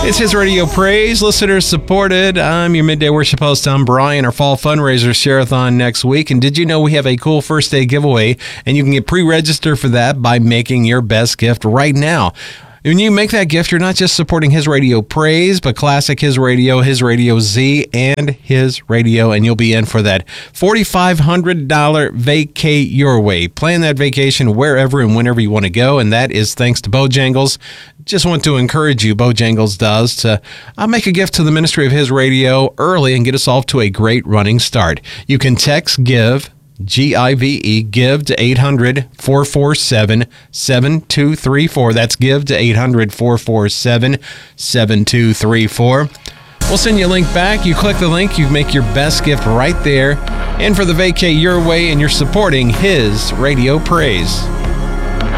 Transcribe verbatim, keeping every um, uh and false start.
It's His Radio Praise, listeners supported. I'm your midday worship host, Tom Bryan. Our fall fundraiser share-a-thon next week. And did you know we have a cool first day giveaway? And you can get pre-registered for that by making your best gift right now. When you make that gift, you're not just supporting His Radio Praise, but Classic His Radio, His Radio Z, and His Radio, and you'll be in for that four thousand five hundred dollars vacate your way. Plan that vacation wherever and whenever you want to go, and that is thanks to Bojangles. Just want to encourage you, Bojangles does, to uh, make a gift to the ministry of His Radio early and get us off to a great running start. You can text GIVE, G I V E, give to eight hundred, four four seven, seven two three four. That's give to eight hundred, four four seven, seven two three four. We'll send you a link back. You click the link, you make your best gift right there. And for the vacate your way, and you're supporting His Radio Praise.